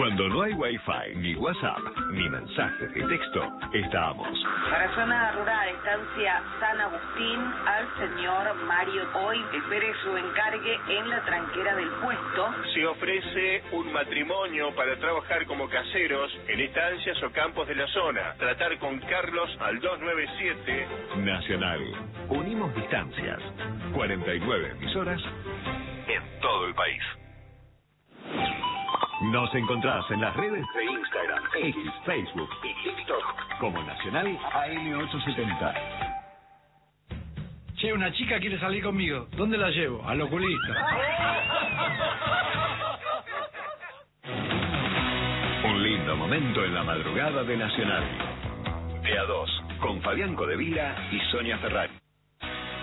Cuando no hay wifi, ni WhatsApp, ni mensajes de texto, estamos. Para zona rural, estancia San Agustín, al señor Mario. Hoy espere su encargue en la tranquera del puesto. Se ofrece un matrimonio para trabajar como caseros en estancias o campos de la zona. Tratar con Carlos al 297. Nacional. Unimos distancias. 49 emisoras en todo el país. Nos encontrás en las redes de Instagram, X, Facebook y TikTok como Nacional AM870. Che, una chica quiere salir conmigo. ¿Dónde la llevo? Al oculista. Un lindo momento en la madrugada de Nacional. De a 2, con Fabián Codevila y Sonia Ferrari.